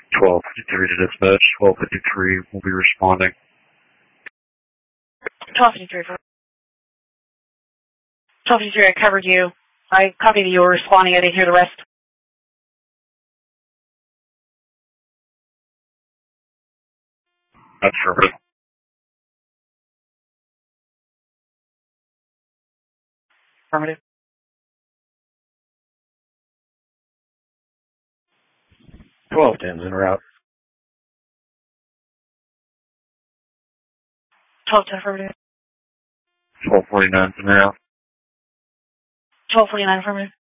1253 to dispatch. 1253 will be responding. 1253. 1253, I covered you. I copied you were responding. I didn't hear the rest. Affirmative. Affirmative. 1210's en route. 1210, affirmative. 1249's en route. 1249, affirmative.